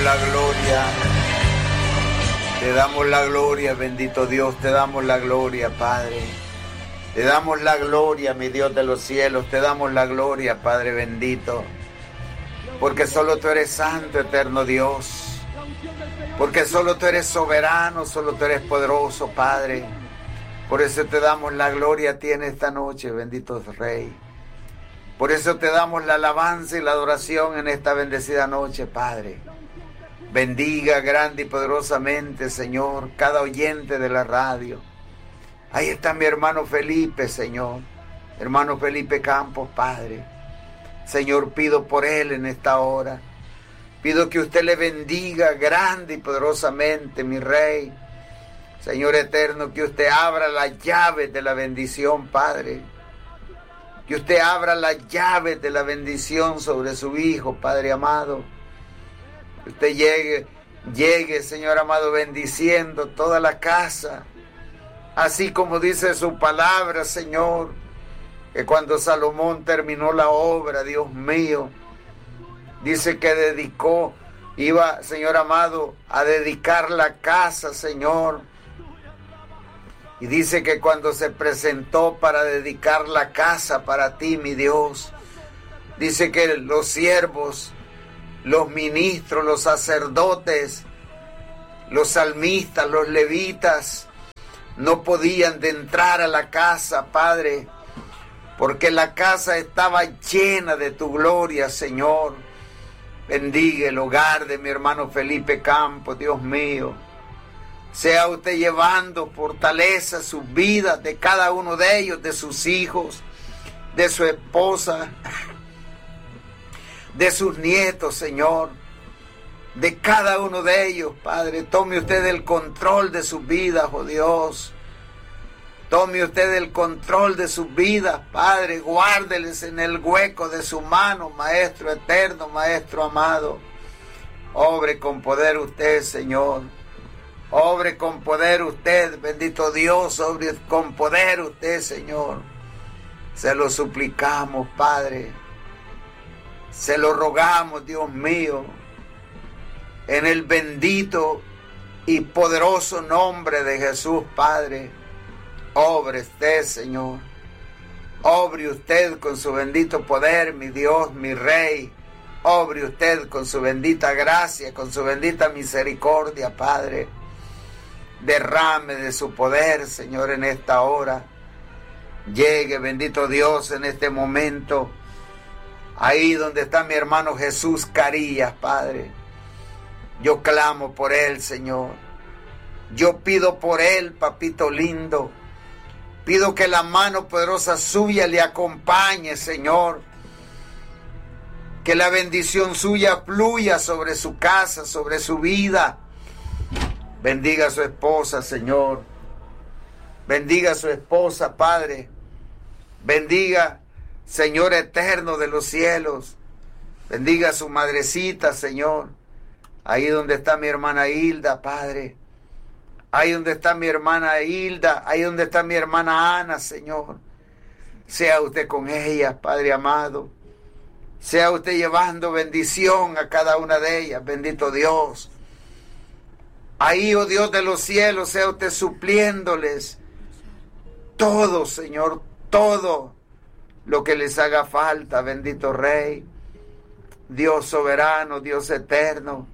la gloria. Te damos la gloria, bendito Dios. Te damos la gloria, Padre. Te damos la gloria, mi Dios de los cielos. Te damos la gloria, Padre bendito. Porque solo tú eres santo, eterno Dios. Porque solo tú eres soberano, solo tú eres poderoso, Padre. Por eso te damos la gloria a ti en esta noche, bendito Rey. Por eso te damos la alabanza y la adoración en esta bendecida noche, Padre. Bendiga grande y poderosamente, Señor, cada oyente de la radio. Ahí está mi hermano Felipe, Señor. Hermano Felipe Campos, Padre. Señor, pido por él en esta hora. Pido que usted le bendiga grande y poderosamente, mi Rey. Señor eterno, que usted abra las llaves de la bendición, Padre. Que usted abra las llaves de la bendición sobre su Hijo, Padre amado. Que usted llegue, Señor amado, bendiciendo toda la casa. Así como dice su palabra, Señor, que cuando Salomón terminó la obra, Dios mío, dice que iba, Señor amado, a dedicar la casa, Señor. Y dice que cuando se presentó para dedicar la casa para ti, mi Dios, dice que los siervos, los ministros, los sacerdotes, los salmistas, los levitas, no podían de entrar a la casa, Padre, porque la casa estaba llena de tu gloria, Señor. Bendiga el hogar de mi hermano Felipe Campos, Dios mío. Sea usted llevando fortaleza a sus vidas, de cada uno de ellos, de sus hijos, de su esposa, de sus nietos, Señor, de cada uno de ellos, Padre. Tome usted el control de sus vidas, oh Dios. Tome usted el control de sus vidas, Padre. Guárdeles en el hueco de su mano, Maestro eterno, Maestro amado. Obre con poder usted, Señor. Obre con poder usted, bendito Dios, obre con poder usted, Señor. Se lo suplicamos, Padre. Se lo rogamos, Dios mío, en el bendito y poderoso nombre de Jesús, Padre. Obre usted, Señor. Obre usted con su bendito poder, mi Dios, mi Rey. Obre usted con su bendita gracia, con su bendita misericordia, Padre. Derrame de su poder, Señor, en esta hora. Llegue, bendito Dios, en este momento. Ahí donde está mi hermano Jesús Carillas, Padre. Yo clamo por él, Señor. Yo pido por él, papito lindo. Pido que la mano poderosa suya le acompañe, Señor. Que la bendición suya fluya sobre su casa, sobre su vida. Bendiga a su esposa, Señor. Bendiga a su esposa, Padre. Bendiga, Señor eterno de los cielos. Bendiga a su madrecita, Señor. Ahí donde está mi hermana Hilda, Padre. Ahí donde está mi hermana Hilda. Ahí donde está mi hermana Ana, Señor. Sea usted con ellas, Padre amado. Sea usted llevando bendición a cada una de ellas. Bendito Dios. Ahí, oh Dios de los cielos, sea usted supliéndoles todo, Señor, todo lo que les haga falta, bendito Rey, Dios soberano, Dios eterno.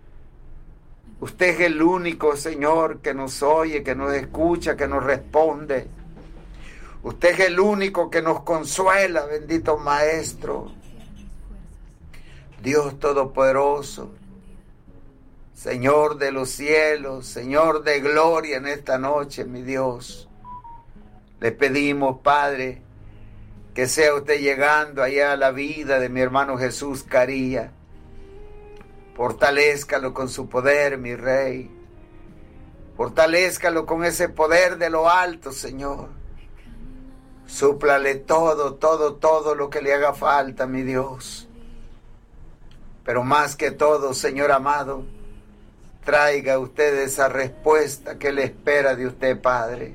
Usted es el único, Señor, que nos oye, que nos escucha, que nos responde. Usted es el único que nos consuela, bendito Maestro. Dios Todopoderoso. Señor de los cielos, Señor de gloria en esta noche, mi Dios. Le pedimos, Padre, que sea usted llegando allá a la vida de mi hermano Jesús Carillas. Fortalézcalo con su poder, mi Rey. Fortalézcalo con ese poder de lo alto, Señor. Súplale todo lo que le haga falta, mi Dios. Pero más que todo, Señor amado, traiga usted esa respuesta que le espera de usted, Padre.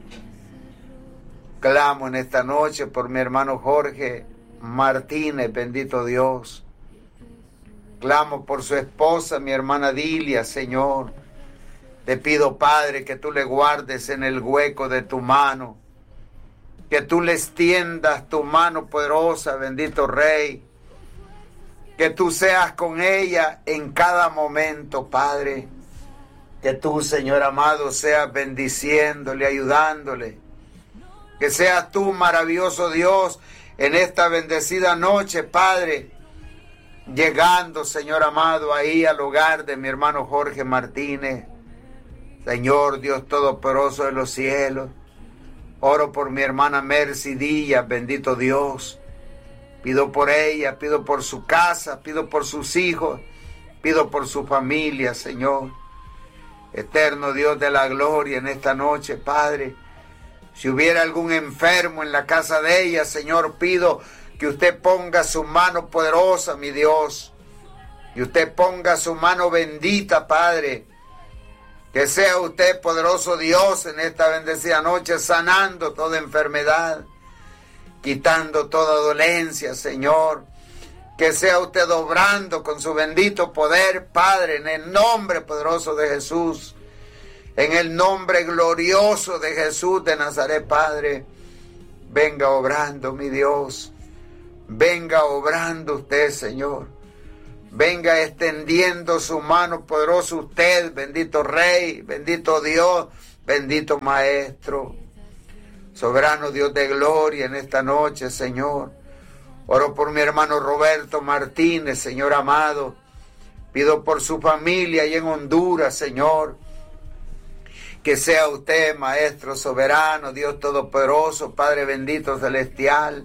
Clamo en esta noche por mi hermano Jorge Martínez, bendito Dios. Clamo por su esposa, mi hermana Dilia, Señor. Te pido, Padre, que tú le guardes en el hueco de tu mano, que tú le extiendas tu mano poderosa, bendito Rey, que tú seas con ella en cada momento, Padre, que tú, Señor amado, seas bendiciéndole, ayudándole, que seas tú, maravilloso Dios, en esta bendecida noche, Padre, llegando, Señor amado, ahí al hogar de mi hermano Jorge Martínez. Señor Dios Todopoderoso de los cielos, oro por mi hermana Mercy Díaz, bendito Dios. Pido por ella, pido por su casa, pido por sus hijos, pido por su familia, Señor. Eterno Dios de la gloria, en esta noche, Padre, si hubiera algún enfermo en la casa de ella, Señor, pido que usted ponga su mano poderosa, mi Dios, y usted ponga su mano bendita, Padre. Que sea usted, poderoso Dios, en esta bendecida noche, sanando toda enfermedad, quitando toda dolencia, Señor. Que sea usted obrando con su bendito poder, Padre, en el nombre poderoso de Jesús, en el nombre glorioso de Jesús de Nazaret, Padre. Venga obrando, mi Dios. Venga obrando usted, Señor. Venga extendiendo su mano poderosa usted, bendito Rey, bendito Dios, bendito Maestro. Soberano Dios de gloria, en esta noche, Señor. Oro por mi hermano Roberto Martínez, Señor amado. Pido por su familia allá en Honduras, Señor. Que sea usted, Maestro soberano, Dios todopoderoso, Padre bendito celestial,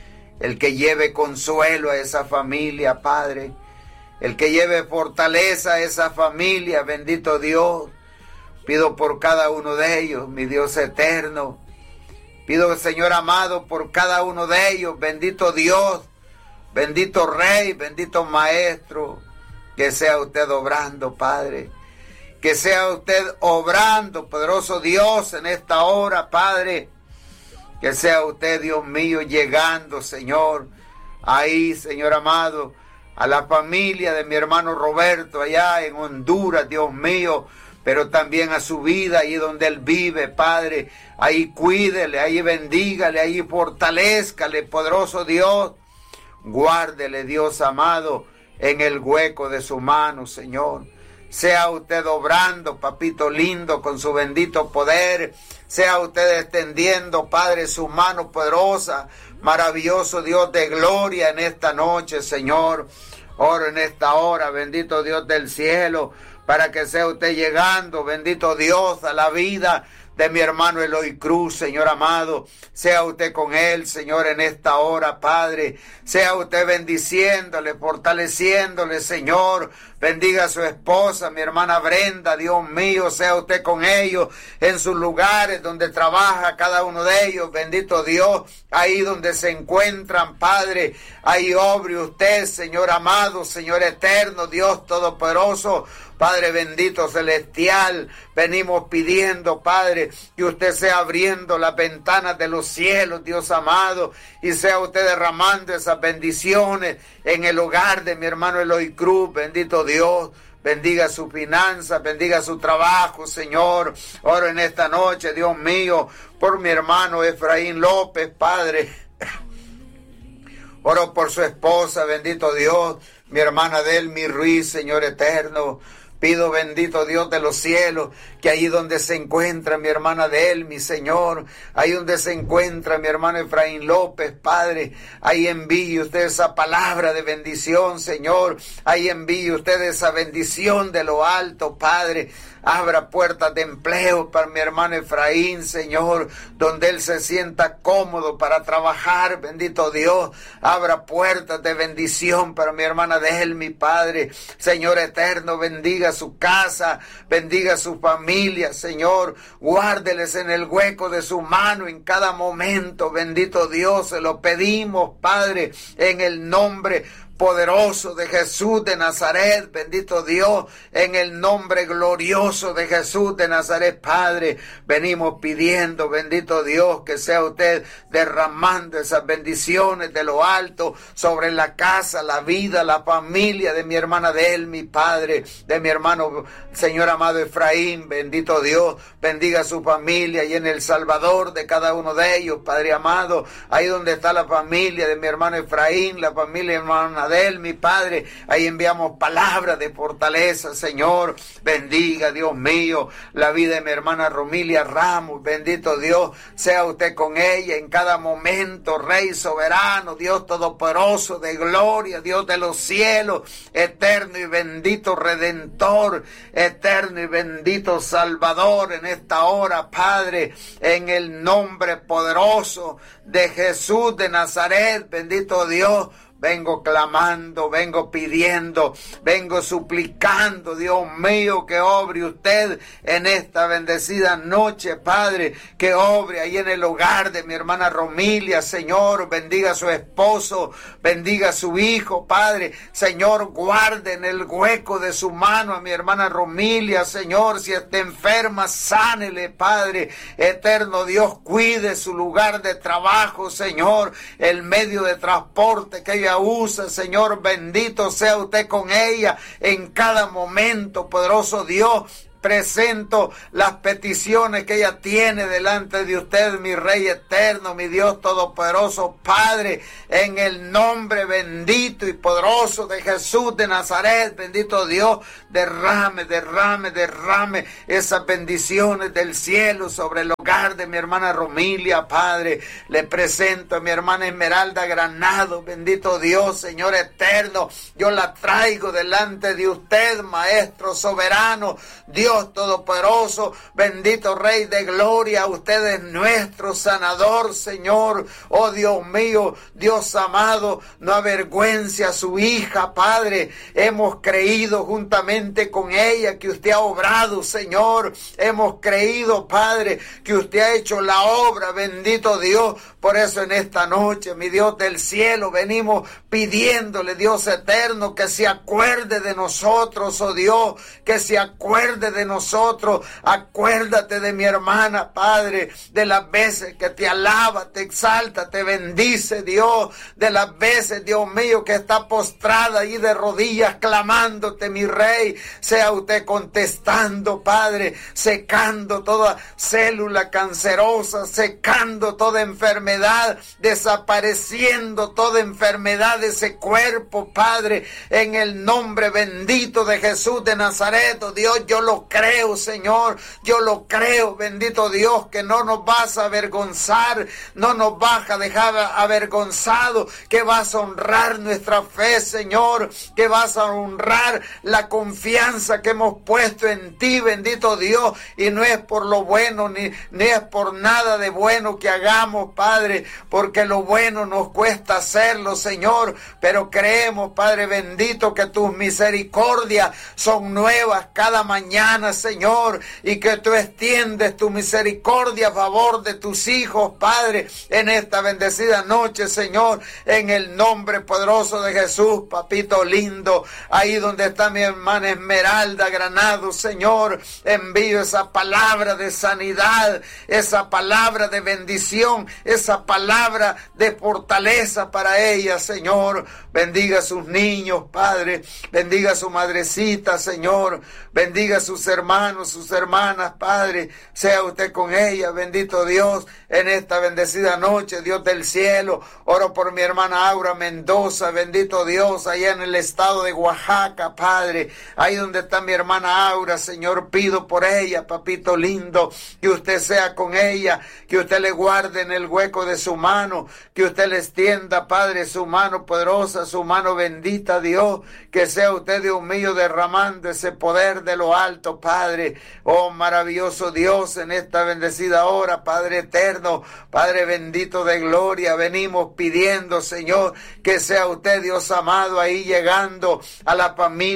el que lleve consuelo a esa familia, Padre. El que lleve fortaleza a esa familia, bendito Dios. Pido por cada uno de ellos, mi Dios eterno. Pido, Señor amado, por cada uno de ellos, bendito Dios, bendito Rey, bendito Maestro. Que sea usted obrando, Padre. Que sea usted obrando, poderoso Dios, en esta hora, Padre. Que sea usted, Dios mío, llegando, Señor, ahí, Señor amado, a la familia de mi hermano Roberto allá en Honduras, Dios mío, pero también a su vida, ahí donde él vive, Padre. Ahí cuídele, ahí bendígale, ahí fortalézcale, poderoso Dios. Guárdele, Dios amado, en el hueco de su mano, Señor. Sea usted obrando, papito lindo, con su bendito poder. Sea usted extendiendo, Padre, su mano poderosa. Maravilloso Dios de gloria en esta noche, Señor. Oro en esta hora, bendito Dios del cielo, para que sea usted llegando, bendito Dios, a la vida de mi hermano Eloy Cruz, Señor amado. Sea usted con él, Señor, en esta hora, Padre. Sea usted bendiciéndole, fortaleciéndole, Señor. Bendiga a su esposa, mi hermana Brenda, Dios mío. Sea usted con ellos en sus lugares donde trabaja cada uno de ellos, bendito Dios. Ahí donde se encuentran, Padre, ahí obre usted, Señor amado, Señor eterno, Dios todopoderoso. Padre bendito celestial, venimos pidiendo, Padre, que usted sea abriendo las ventanas de los cielos, Dios amado, y sea usted derramando esas bendiciones en el hogar de mi hermano Eloy Cruz, bendito Dios. Bendiga su finanza, bendiga su trabajo, Señor. Oro en esta noche, Dios mío, por mi hermano Efraín López, Padre. Oro por su esposa, bendito Dios, mi hermana Delmi Ruiz, Señor eterno. Pido, bendito Dios de los cielos, que ahí donde se encuentra mi hermana Delmi, Señor, ahí donde se encuentra mi hermano Efraín López, Padre, ahí envíe usted esa palabra de bendición, Señor, ahí envíe usted esa bendición de lo alto, Padre. Abra puertas de empleo para mi hermano Efraín, Señor, donde él se sienta cómodo para trabajar, bendito Dios. Abra puertas de bendición para mi hermana Delmi, Padre. Señor eterno, bendiga su casa, bendiga su familia, Señor. Guárdeles en el hueco de su mano en cada momento, bendito Dios. Se lo pedimos, Padre, en el nombre poderoso de Jesús de Nazaret, bendito Dios, en el nombre glorioso de Jesús de Nazaret, Padre, venimos pidiendo, bendito Dios, que sea usted derramando esas bendiciones de lo alto sobre la casa, la vida, la familia de mi hermana Delmi, Padre, de mi hermano, Señor amado Efraín, bendito Dios, bendiga a su familia y en El Salvador de cada uno de ellos, Padre amado, ahí donde está la familia de mi hermano Efraín, la familia de mi hermana Delmi, Padre, ahí enviamos palabras de fortaleza, Señor, bendiga, Dios mío, la vida de mi hermana Romilia Ramos, bendito Dios, sea usted con ella en cada momento, Rey soberano, Dios todopoderoso de gloria, Dios de los cielos, eterno y bendito Redentor, eterno y bendito Salvador en esta hora, Padre, en el nombre poderoso de Jesús de Nazaret, bendito Dios. Vengo clamando, vengo pidiendo, vengo suplicando, Dios mío, que obre usted en esta bendecida noche, Padre, que obre ahí en el hogar de mi hermana Romilia, Señor, bendiga a su esposo, bendiga a su hijo, Padre, Señor, guarde en el hueco de su mano a mi hermana Romilia, Señor, si está enferma, sánele, Padre, eterno Dios, cuide su lugar de trabajo, Señor, el medio de transporte que ella usa, Señor, bendito sea usted con ella en cada momento, poderoso Dios. Presento las peticiones que ella tiene delante de usted, mi Rey eterno, mi Dios todopoderoso, Padre, en el nombre bendito y poderoso de Jesús de Nazaret, bendito Dios, derrame esas bendiciones del cielo sobre el hogar de mi hermana Romilia, Padre. Le presento a mi hermana Esmeralda Granado, bendito Dios, Señor eterno, yo la traigo delante de usted, Maestro soberano, Dios todopoderoso, bendito Rey de gloria, usted es nuestro sanador, Señor, oh Dios mío, Dios amado, no avergüence a su hija, Padre, hemos creído juntamente con ella que usted ha obrado, Señor, hemos creído, Padre, que usted ha hecho la obra, bendito Dios, por eso en esta noche, mi Dios del cielo, venimos pidiéndole, Dios eterno, que se acuerde de nosotros, oh Dios, que se acuerde de nosotros, acuérdate de mi hermana, Padre, de las veces que te alaba, te exalta, te bendice, Dios, de las veces, Dios mío, que está postrada ahí de rodillas clamándote, mi Rey, sea usted contestando, Padre, secando toda célula cancerosa, secando toda enfermedad, desapareciendo toda enfermedad de ese cuerpo, Padre, en el nombre bendito de Jesús de Nazaret, oh Dios, yo lo creo, Señor, yo lo creo, bendito Dios, que no nos vas a avergonzar, no nos vas a dejar avergonzados, que vas a honrar nuestra fe, Señor, que vas a honrar la confianza que hemos puesto en ti, bendito Dios, y no es por lo bueno, ni es por nada de bueno que hagamos, Padre, porque lo bueno nos cuesta hacerlo, Señor, pero creemos, Padre bendito, que tus misericordias son nuevas cada mañana, Señor, y que tú extiendes tu misericordia a favor de tus hijos, Padre, en esta bendecida noche, Señor, en el nombre poderoso de Jesús, papito lindo, ahí donde está mi hermana Esmeralda Granado, Señor, envío esa palabra de sanidad, esa palabra de bendición, esa palabra de fortaleza para ella, Señor, bendiga a sus niños, Padre, bendiga a su madrecita, Señor, bendiga a sus hermanos, sus hermanas, Padre, sea usted con ella, bendito Dios, en esta bendecida noche, Dios del cielo, oro por mi hermana Aura Mendoza, bendito Dios, allá en el estado de Oaxaca, Padre, ahí donde está mi hermana Aura, Señor, pido por ella, papito lindo, que usted sea con ella, que usted le guarde en el hueco de su mano, que usted le extienda, Padre, su mano poderosa, su mano bendita, Dios, que sea usted, Dios mío, derramando ese poder de lo alto, Padre, oh maravilloso Dios, en esta bendecida hora, Padre eterno, Padre bendito de gloria, venimos pidiendo, Señor, que sea usted, Dios amado, ahí llegando a la familia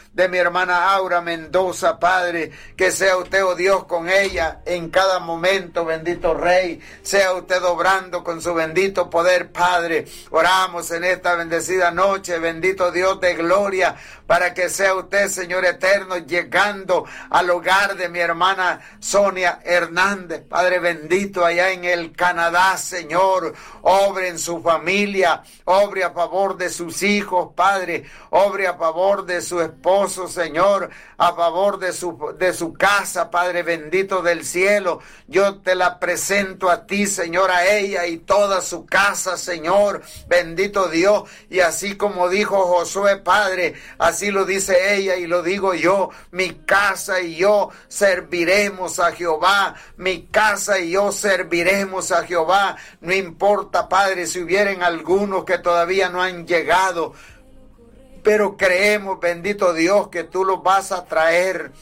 de mi hermana Aura Mendoza, Padre, que sea usted, oh Dios, con ella en cada momento, bendito Rey, sea usted obrando con su bendito poder, Padre. Oramos en esta bendecida noche, bendito Dios de gloria, para que sea usted, Señor eterno, llegando al hogar de mi hermana Sonia Hernández, Padre bendito, allá en el Canadá, Señor, obre en su familia, obre a favor de sus hijos, Padre, obre a favor de su esposo, Señor, a favor de su casa, Padre bendito del cielo. Yo te la presento a ti, Señor, a ella y toda su casa, Señor, bendito Dios, y así como dijo Josué, Padre, así lo dice ella y lo digo yo, mi casa y yo serviremos a Jehová, mi casa y yo serviremos a Jehová. No importa, Padre, si hubieren algunos que todavía no han llegado, pero creemos, bendito Dios, que tú los vas a traer.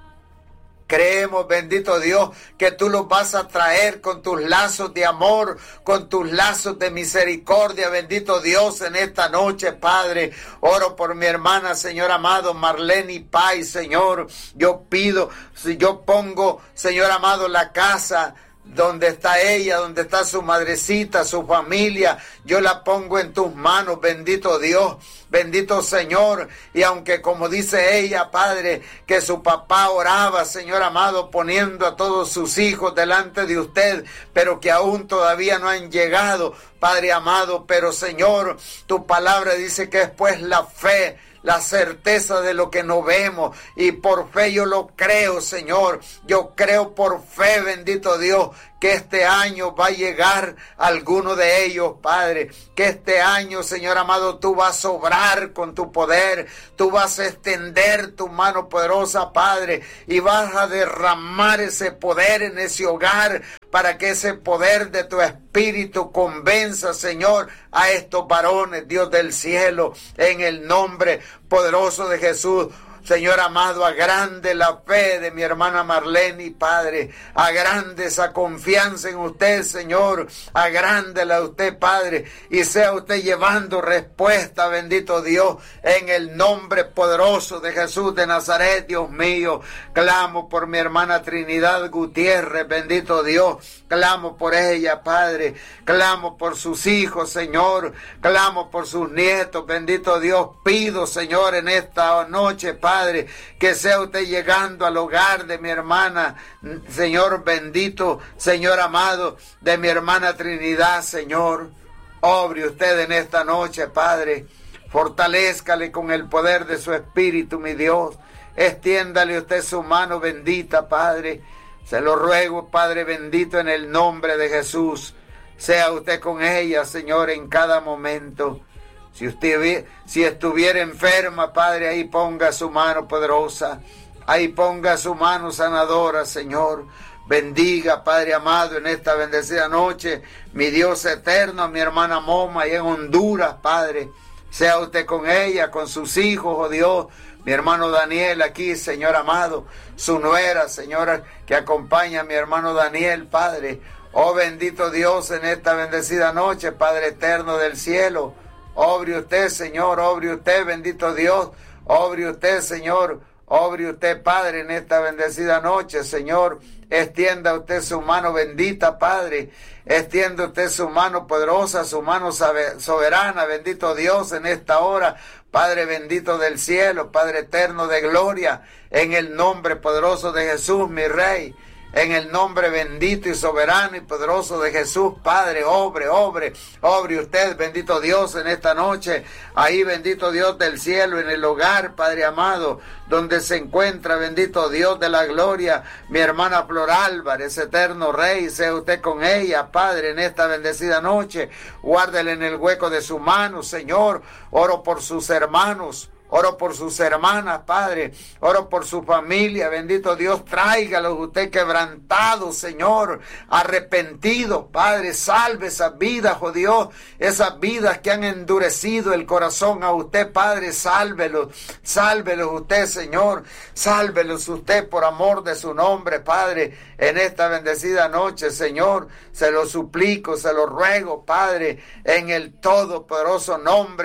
Creemos, bendito Dios, que tú los vas a traer con tus lazos de amor, con tus lazos de misericordia, bendito Dios, en esta noche, Padre. Oro por mi hermana, Señor amado, Marlene Pay, Señor. Yo pido, si yo pongo, Señor amado, la casa donde está ella, donde está su madrecita, su familia, yo la pongo en tus manos, bendito Dios, bendito Señor. Y aunque como dice ella, Padre, que su papá oraba, Señor amado, poniendo a todos sus hijos delante de usted, pero que aún todavía no han llegado, Padre amado, pero Señor, tu palabra dice que es pues la fe, la certeza de lo que no vemos, y por fe yo lo creo, Señor. Yo creo por fe, bendito Dios, que este año va a llegar alguno de ellos, Padre, que este año, Señor amado, tú vas a obrar con tu poder, tú vas a extender tu mano poderosa, Padre, y vas a derramar ese poder en ese hogar, para que ese poder de tu Espíritu convenza, Señor, a estos varones, Dios del cielo, en el nombre poderoso de Jesús. Señor amado, agrande la fe de mi hermana Marlene, Padre, agrande esa confianza en usted, Señor, agrándela a usted, Padre, y sea usted llevando respuesta, bendito Dios, en el nombre poderoso de Jesús de Nazaret, Dios mío. Clamo por mi hermana Trinidad Gutiérrez, bendito Dios, clamo por ella, Padre, clamo por sus hijos, Señor, clamo por sus nietos, bendito Dios, pido, Señor, en esta noche, Padre, que sea usted llegando al hogar de mi hermana, Señor bendito, Señor amado, de mi hermana Trinidad, Señor. Obre usted en esta noche, Padre, fortalézcale con el poder de su Espíritu, mi Dios. Extiéndale usted su mano bendita, Padre. Se lo ruego, Padre bendito, en el nombre de Jesús. Sea usted con ella, Señor, en cada momento. Si estuviera enferma, Padre, ahí ponga su mano poderosa, ahí ponga su mano sanadora, Señor. Bendiga, Padre amado, en esta bendecida noche, mi Dios eterno, a mi hermana Moma, ahí en Honduras, Padre. Sea usted con ella, con sus hijos, oh Dios. Mi hermano Daniel aquí, Señor amado, su nuera, Señora, que acompaña a mi hermano Daniel, Padre. Oh bendito Dios, en esta bendecida noche, Padre eterno del cielo. Obre usted, Señor, obre usted, bendito Dios, obre usted, Señor, obre usted, Padre, en esta bendecida noche, Señor. Extienda usted su mano bendita, Padre, extienda usted su mano poderosa, su mano soberana, bendito Dios, en esta hora, Padre bendito del cielo, Padre eterno de gloria, en el nombre poderoso de Jesús, mi Rey. En el nombre bendito y soberano y poderoso de Jesús, Padre, obre usted, bendito Dios, en esta noche, ahí, bendito Dios del cielo, en el hogar, Padre amado, donde se encuentra, bendito Dios de la gloria, mi hermana Flor Álvarez, eterno Rey, sea usted con ella, Padre, en esta bendecida noche, guárdele en el hueco de su mano, Señor. Oro por sus hermanos, oro por sus hermanas, Padre, oro por su familia, bendito Dios, tráigalos usted quebrantados, Señor, arrepentidos, Padre, salve esas vidas, oh Dios, esas vidas que han endurecido el corazón a usted, Padre, sálvelos usted, Señor, sálvelos usted por amor de su nombre, Padre, en esta bendecida noche, Señor, se lo suplico, se lo ruego, Padre, en el todopoderoso nombre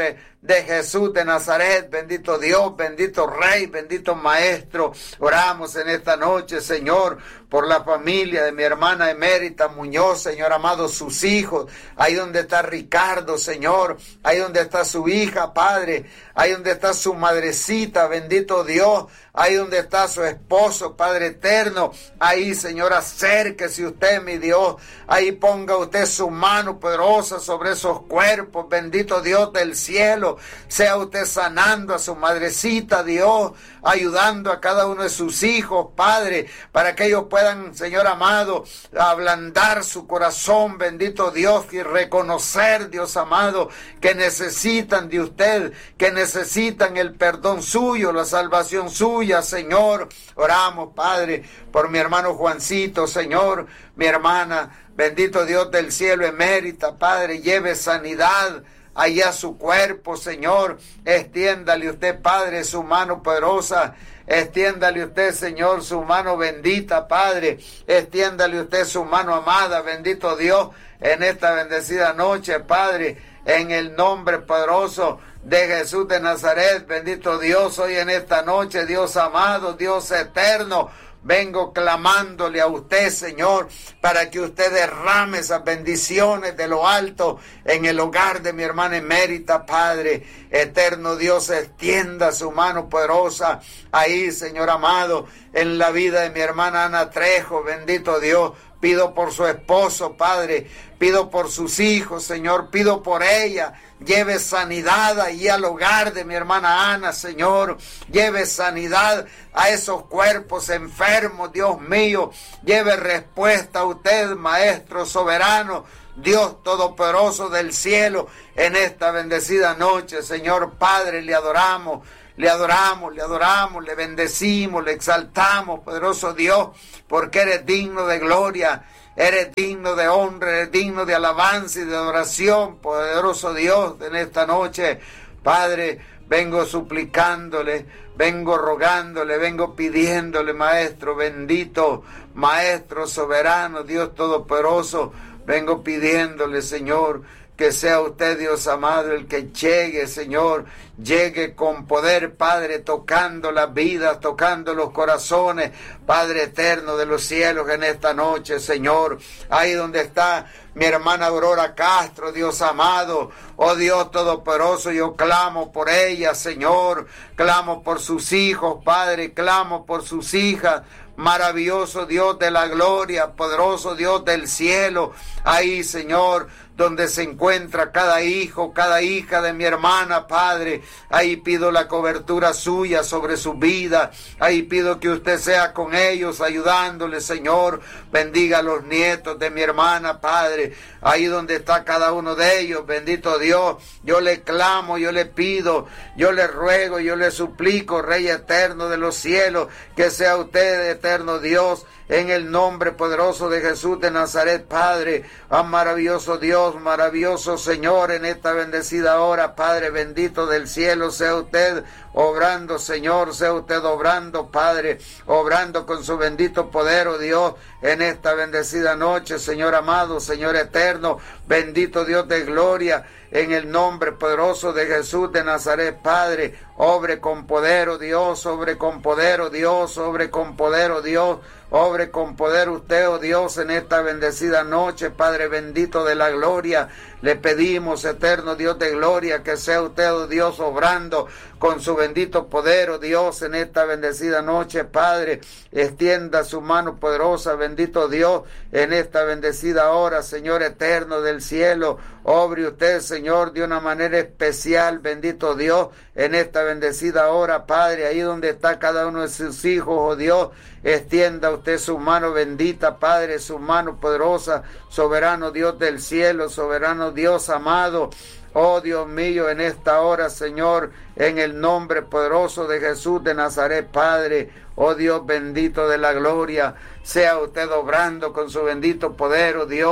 de Jesús de Nazaret. Bendito Dios, bendito Rey, bendito Maestro. Oramos en esta noche, Señor, por la familia de mi hermana Emérita Muñoz, Señor amado, sus hijos, ahí donde está Ricardo, Señor, ahí donde está su hija, Padre, ahí donde está su madrecita, bendito Dios, ahí donde está su esposo, Padre eterno, ahí, Señor, acérquese usted, mi Dios, ahí ponga usted su mano poderosa sobre esos cuerpos, bendito Dios del cielo, sea usted sanando a su madrecita, Dios, ayudando a cada uno de sus hijos, Padre, para que ellos puedan, Señor amado, ablandar su corazón, bendito Dios, y reconocer, Dios amado, que necesitan de usted, que necesitan el perdón suyo, la salvación suya, Señor. Oramos, Padre, por mi hermano Juancito, Señor, mi hermana, bendito Dios del cielo, Emérita, Padre, lleve sanidad allá su cuerpo, Señor, extiéndale usted, Padre, su mano poderosa, extiéndale usted, Señor, su mano bendita, Padre, extiéndale usted su mano amada, bendito Dios, en esta bendecida noche, Padre, en el nombre poderoso de Jesús de Nazaret, bendito Dios, hoy en esta noche, Dios amado, Dios eterno, vengo clamándole a usted, Señor, para que usted derrame esas bendiciones de lo alto en el hogar de mi hermana Emérita, Padre eterno Dios, extienda su mano poderosa ahí, Señor amado, en la vida de mi hermana Ana Trejo, bendito Dios. Pido por su esposo, Padre, pido por sus hijos, Señor, pido por ella. Lleve sanidad ahí al hogar de mi hermana Ana, Señor. Lleve sanidad a esos cuerpos enfermos, Dios mío. Lleve respuesta a usted, Maestro soberano, Dios todopoderoso del cielo, en esta bendecida noche, Señor Padre, le adoramos. Le adoramos, le adoramos, le bendecimos, le exaltamos, poderoso Dios, porque eres digno de gloria, eres digno de honra, eres digno de alabanza y de adoración, poderoso Dios, en esta noche. Padre, vengo suplicándole, vengo rogándole, vengo pidiéndole, Maestro bendito, Maestro soberano, Dios todopoderoso, vengo pidiéndole, Señor, que sea usted, Dios amado, el que llegue, Señor, llegue con poder, Padre, tocando las vidas, tocando los corazones, Padre eterno de los cielos, en esta noche, Señor, ahí donde está mi hermana Aurora Castro, Dios amado, oh Dios todopoderoso, yo clamo por ella, Señor, clamo por sus hijos, Padre, clamo por sus hijas, maravilloso Dios de la gloria, poderoso Dios del cielo, ahí, Señor, donde se encuentra cada hijo, cada hija de mi hermana, Padre, ahí pido la cobertura suya sobre su vida, ahí pido que usted sea con ellos, ayudándoles, Señor, bendiga a los nietos de mi hermana, Padre, ahí donde está cada uno de ellos, bendito Dios, yo le clamo, yo le pido, yo le ruego, yo le suplico, Rey eterno de los cielos, que sea usted, eterno Dios, en el nombre poderoso de Jesús de Nazaret, Padre, maravilloso Dios, maravilloso Señor, en esta bendecida hora, Padre bendito del cielo, sea usted obrando, Señor, sea usted obrando, Padre, obrando con su bendito poder, oh Dios, en esta bendecida noche, Señor amado, Señor eterno, bendito Dios de gloria, en el nombre poderoso de Jesús de Nazaret, Padre, obre con poder, oh Dios, obre con poder, oh Dios, obre con poder, oh Dios, obre con poder usted, oh Dios, en esta bendecida noche, Padre bendito de la gloria, le pedimos, eterno Dios de gloria, que sea usted, oh Dios, obrando con su bendito poder, oh Dios, en esta bendecida noche, Padre, extienda su mano poderosa, bendito Dios, en esta bendecida hora, Señor eterno del cielo, obre usted, Señor, de una manera especial, bendito Dios, en esta bendecida hora, Padre, ahí donde está cada uno de sus hijos, oh Dios, extienda usted su mano bendita, Padre, su mano poderosa, soberano Dios del cielo, soberano Dios amado, oh Dios mío, en esta hora, Señor, en el nombre poderoso de Jesús de Nazaret, Padre, oh Dios bendito de la gloria, sea usted obrando con su bendito poder, oh Dios,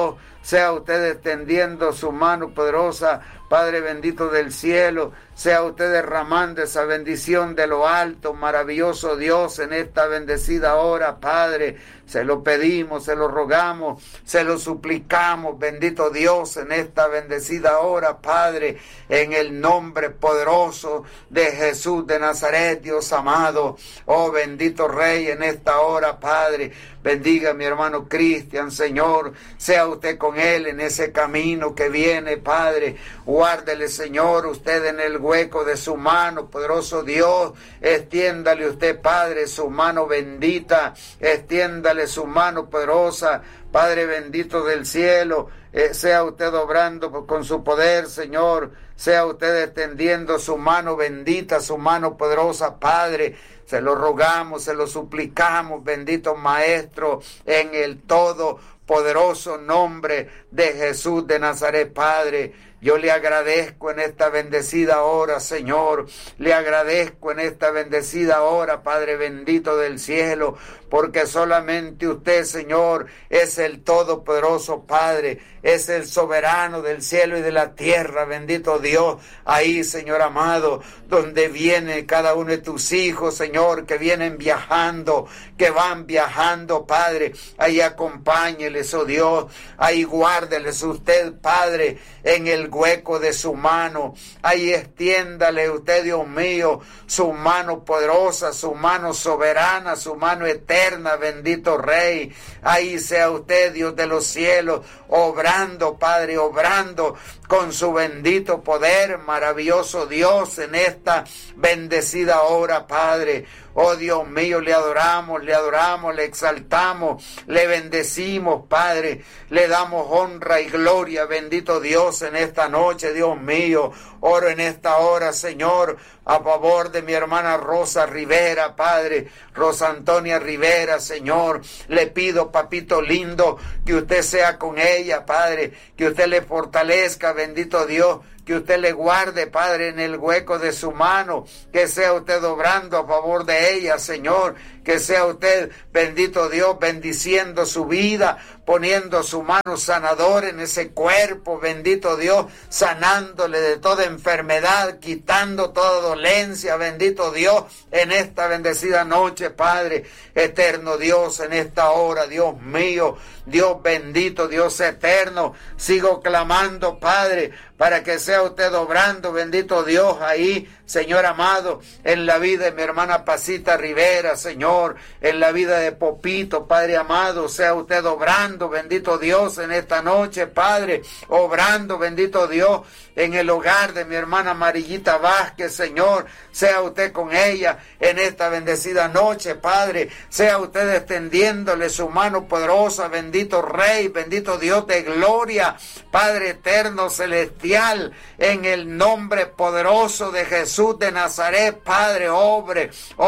sea usted extendiendo su mano poderosa, Padre bendito del cielo, sea usted derramando esa bendición de lo alto, maravilloso Dios, en esta bendecida hora, Padre. Se lo pedimos, se lo rogamos, se lo suplicamos, bendito Dios, en esta bendecida hora, Padre, en el nombre poderoso de Jesús de Nazaret, Dios amado. Oh bendito Rey, en esta hora, Padre, bendiga a mi hermano Cristian, Señor, sea usted con él en ese camino que viene, Padre. Guárdele, Señor, usted en el hueco de su mano, poderoso Dios. Extiéndale usted, Padre, su mano bendita, extiéndale su mano poderosa, Padre bendito del cielo. Sea usted obrando con su poder, Señor, sea usted extendiendo su mano bendita, su mano poderosa, Padre. Se lo rogamos, se lo suplicamos, bendito Maestro, en el todopoderoso nombre de Jesús de Nazaret, Padre. Yo le agradezco en esta bendecida hora, Señor. Le agradezco en esta bendecida hora, Padre bendito del cielo, porque solamente usted, Señor, es el todopoderoso Padre, es el soberano del cielo y de la tierra, bendito Dios. Ahí, Señor amado, donde viene cada uno de tus hijos, Señor, que vienen viajando, que van viajando, Padre, ahí acompáñeles, oh Dios, ahí guárdeles usted, Padre, en el hueco de su mano. Ahí extiéndale usted, Dios mío, su mano poderosa, su mano soberana, su mano eterna, bendito Rey. Ahí sea usted, Dios de los cielos, obrando, Padre, obrando con su bendito poder, maravilloso Dios, en esta bendecida hora, Padre. Oh Dios mío, le adoramos, le exaltamos, le bendecimos, Padre, le damos honra y gloria, bendito Dios, en esta noche, Dios mío. Oro en esta hora, Señor, a favor de mi hermana Rosa Rivera, Padre, Rosa Antonia Rivera, Señor. Le pido, papito lindo, que usted sea con ella, Padre, que usted le fortalezca, bendito Dios, que usted le guarde, Padre, en el hueco de su mano, que sea usted obrando a favor de ella, Señor, que sea usted, bendito Dios, bendiciendo su vida, poniendo su mano sanadora en ese cuerpo, bendito Dios, sanándole de toda enfermedad, quitando toda dolencia, bendito Dios, en esta bendecida noche, Padre, eterno Dios, en esta hora, Dios mío, Dios bendito, Dios eterno, sigo clamando, Padre, para que sea usted obrando, bendito Dios, ahí, Señor amado, en la vida de mi hermana Pasita Rivera, Señor, en la vida de Popito, Padre amado, sea usted obrando, bendito Dios, en esta noche, Padre, obrando, bendito Dios, en el hogar de mi hermana Amarillita Vázquez, Señor, sea usted con ella en esta bendecida noche, Padre, sea usted extendiéndole su mano poderosa, bendito Rey, bendito Dios de gloria, Padre eterno, celestial, en el nombre poderoso de Jesús de Nazaret, Padre, obre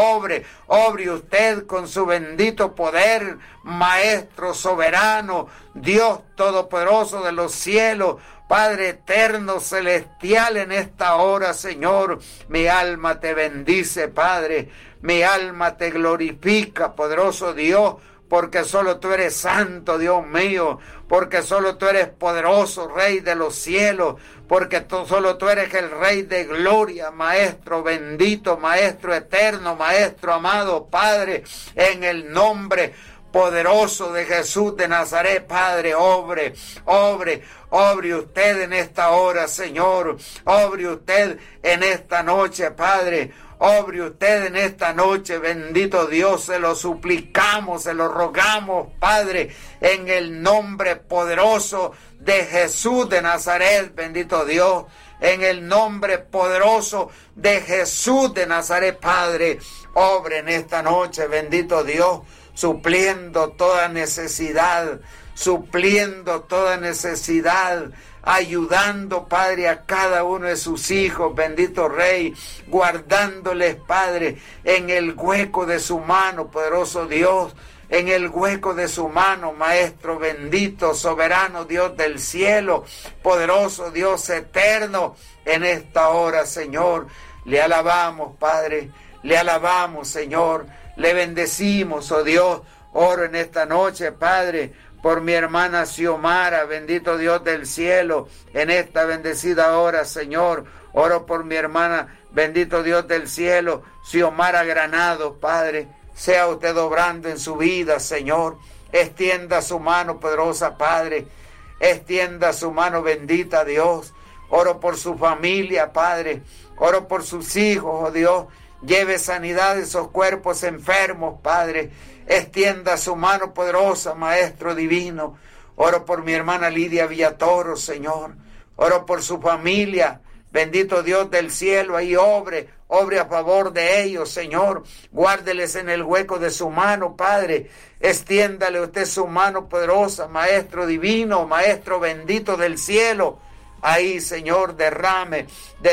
usted con su bendito poder, Maestro soberano, Dios todopoderoso de los cielos, Padre eterno, celestial, en esta hora, Señor, mi alma te bendice, Padre, mi alma te glorifica, poderoso Dios, porque solo tú eres santo, Dios mío, porque solo tú eres poderoso, Rey de los cielos, porque solo tú eres el Rey de gloria, Maestro bendito, Maestro eterno, Maestro amado, Padre, en el nombre poderoso de Jesús de Nazaret, Padre, obre usted en esta hora, Señor, obre usted en esta noche, Padre, obre usted en esta noche, bendito Dios, se lo suplicamos, se lo rogamos, Padre, en el nombre poderoso de Jesús de Nazaret, bendito Dios, en el nombre poderoso de Jesús de Nazaret, Padre, obre en esta noche, bendito Dios, supliendo toda necesidad, ayudando, Padre, a cada uno de sus hijos, bendito Rey, guardándoles, Padre, en el hueco de su mano, poderoso Dios, en el hueco de su mano, Maestro bendito, soberano Dios del cielo, poderoso Dios eterno, en esta hora, Señor, le alabamos, Padre, le alabamos, Señor, le bendecimos, oh Dios. Oro en esta noche, Padre, por mi hermana Xiomara, bendito Dios del cielo, en esta bendecida hora, Señor. Oro por mi hermana, bendito Dios del cielo, Xiomara Granados, Padre. Sea usted obrando en su vida, Señor. Extienda su mano poderosa, Padre. Extienda su mano bendita, Dios. Oro por su familia, Padre. Oro por sus hijos, oh Dios. Lleve sanidad a esos cuerpos enfermos, Padre. Extienda su mano poderosa, Maestro divino. Oro por mi hermana Lidia Villatoro, Señor. Oro por su familia. Bendito Dios del cielo, ahí obre a favor de ellos, Señor. Guárdeles en el hueco de su mano, Padre. Extiéndale usted su mano poderosa, Maestro divino, Maestro bendito del cielo. Ahí, Señor, derrame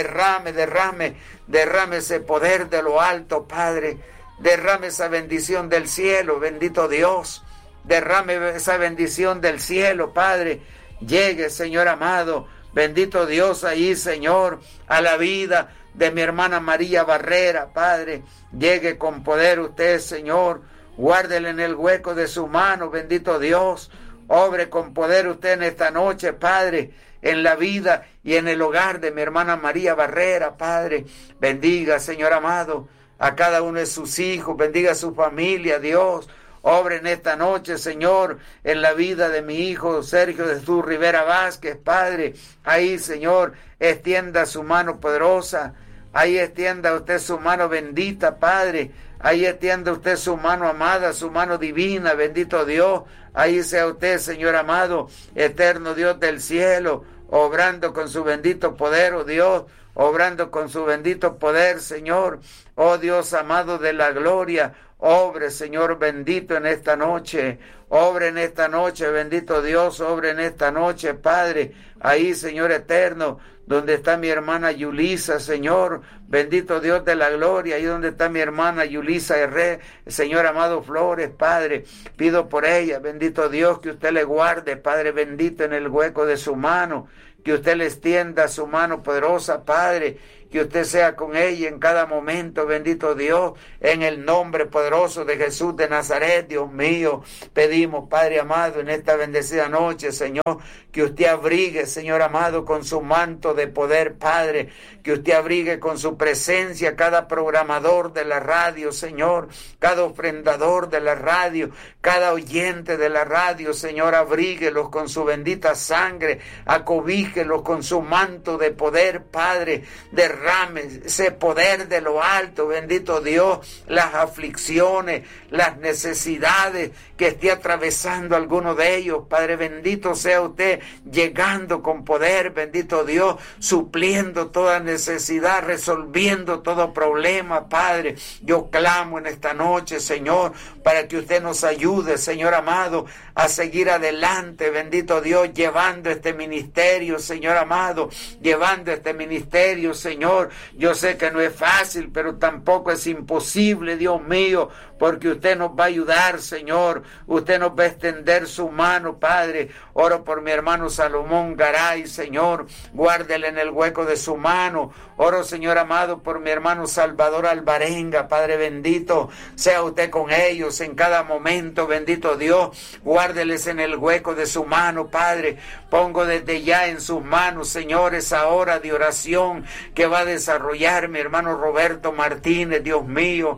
ese poder de lo alto, Padre. Derrame esa bendición del cielo, bendito Dios. Derrame esa bendición del cielo, Padre. Llegue, Señor amado, bendito Dios, ahí, Señor, a la vida de mi hermana María Barrera, Padre. Llegue con poder usted, Señor. Guárdele en el hueco de su mano, bendito Dios. Obre con poder usted en esta noche, Padre, en la vida y en el hogar de mi hermana María Barrera, Padre. Bendiga, Señor amado, a cada uno de sus hijos. Bendiga a su familia, Dios. Obre en esta noche, Señor, en la vida de mi hijo Sergio Jesús Rivera Vázquez, Padre. Ahí, Señor, extienda su mano poderosa. Ahí extienda usted su mano bendita, Padre. Ahí extienda usted su mano amada, su mano divina, bendito Dios. Ahí sea usted, Señor amado, eterno Dios del cielo, obrando con su bendito poder, oh Dios, obrando con su bendito poder, Señor. Oh Dios amado de la gloria, obre, Señor bendito, en esta noche. Obre en esta noche, bendito Dios, obre en esta noche, Padre. Ahí, Señor eterno, donde está mi hermana Yulisa, Señor, bendito Dios de la gloria, ahí donde está mi hermana Yulisa Herré, Señor amado Flores, Padre, pido por ella, bendito Dios, que usted le guarde, Padre bendito, en el hueco de su mano, que usted le extienda su mano poderosa, Padre, que usted sea con ella en cada momento, bendito Dios, en el nombre poderoso de Jesús de Nazaret, Dios mío. Pedimos, Padre amado, en esta bendecida noche, Señor, que usted abrigue, Señor amado, con su manto de poder, Padre, que usted abrigue con su presencia cada programador de la radio, Señor, cada ofrendador de la radio, cada oyente de la radio, Señor, abríguelos con su bendita sangre, acobíjelos con su manto de poder, Padre, derrame ese poder de lo alto, bendito Dios, las aflicciones, las necesidades que esté atravesando alguno de ellos, Padre bendito sea usted, llegando con poder, bendito Dios, supliendo toda necesidad, resolviendo todo problema, Padre. Yo clamo en esta noche, Señor, para que usted nos ayude, Señor amado, a seguir adelante, bendito Dios, llevando este ministerio, Señor amado, llevando este ministerio, Señor. Yo sé que no es fácil, pero tampoco es imposible, Dios mío, porque usted nos va a ayudar, Señor. Usted nos va a extender su mano, Padre. Oro por mi hermano Salomón Garay, Señor. Guárdele en el hueco de su mano. Oro, Señor amado, por mi hermano Salvador Alvarenga, Padre bendito. Sea usted con ellos en cada momento, bendito Dios. Guárdeles en el hueco de su mano, Padre. Pongo desde ya en sus manos, Señor, esa hora de oración que va a desarrollar mi hermano Roberto Martínez, Dios mío.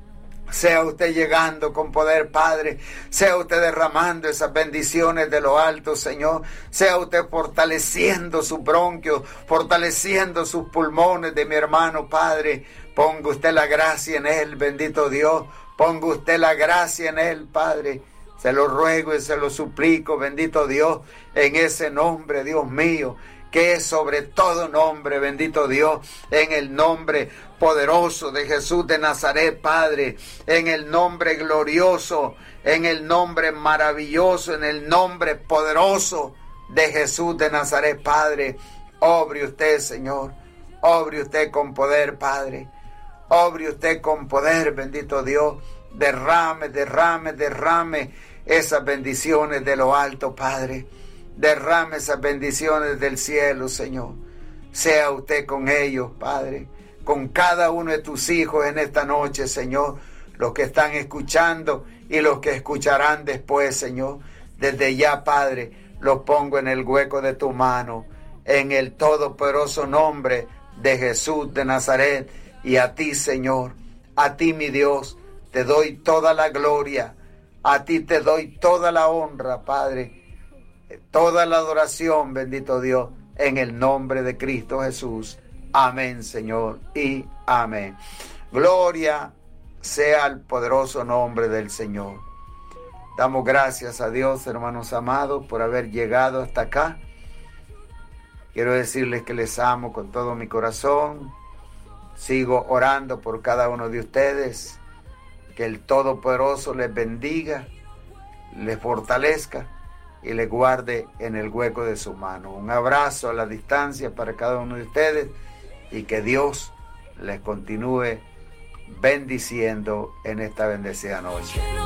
Sea usted llegando con poder, Padre. Sea usted derramando esas bendiciones de lo alto, Señor. Sea usted fortaleciendo sus bronquios, fortaleciendo sus pulmones de mi hermano, Padre. Ponga usted la gracia en él, bendito Dios. Ponga usted la gracia en él, Padre. Se lo ruego y se lo suplico, bendito Dios, en ese nombre, Dios mío, que es sobre todo nombre, bendito Dios, en el nombre poderoso de Jesús de Nazaret, Padre, en el nombre glorioso, en el nombre maravilloso, en el nombre poderoso de Jesús de Nazaret, Padre. Obre usted, Señor, obre usted con poder, Padre, obre usted con poder, bendito Dios. Derrame esas bendiciones de lo alto, Padre. Derrame esas bendiciones del cielo, Señor. Sea usted con ellos, Padre, con cada uno de tus hijos en esta noche, Señor. Los que están escuchando y los que escucharán después, Señor. Desde ya, Padre, los pongo en el hueco de tu mano, en el todopoderoso nombre de Jesús de Nazaret. Y a ti, Señor, a ti, mi Dios, te doy toda la gloria, a ti te doy toda la honra, Padre, toda la adoración, bendito Dios, en el nombre de Cristo Jesús. Amén, Señor, y amén. Gloria sea al poderoso nombre del Señor. Damos gracias a Dios, hermanos amados, por haber llegado hasta acá. Quiero decirles que les amo con todo mi corazón. Sigo orando por cada uno de ustedes. Que el Todopoderoso les bendiga, les fortalezca y les guarde en el hueco de su mano. Un abrazo a la distancia para cada uno de ustedes y que Dios les continúe bendiciendo en esta bendecida noche.